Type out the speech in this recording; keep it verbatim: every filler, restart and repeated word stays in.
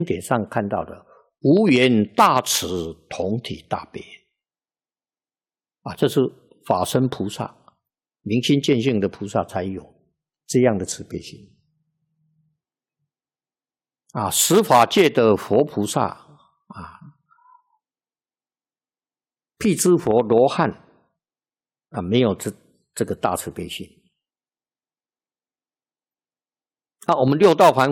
帖上看到的无缘大慈同体大悲啊，这是法身菩萨、明心见性的菩萨才有这样的慈悲心啊。十法界的佛菩萨啊，辟支佛、罗汉啊，没有这这个大慈悲心。啊，我们六道凡